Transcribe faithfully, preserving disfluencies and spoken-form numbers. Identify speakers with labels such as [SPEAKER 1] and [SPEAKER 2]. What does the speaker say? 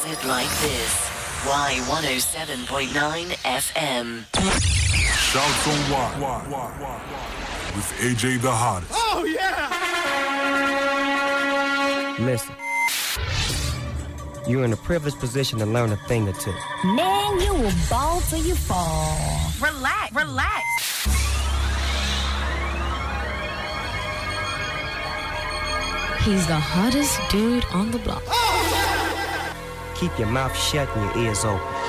[SPEAKER 1] started like this. Y one oh seven point nine F M.
[SPEAKER 2] Shouts on Y with A J the Hottest.
[SPEAKER 3] Oh, yeah!
[SPEAKER 4] Listen, you're in a privileged position to learn a thing or two.
[SPEAKER 5] Man, you will ball till you fall.
[SPEAKER 6] Relax, relax.
[SPEAKER 5] He's the hottest dude on the block.
[SPEAKER 4] Keep your mouth shut and your ears open.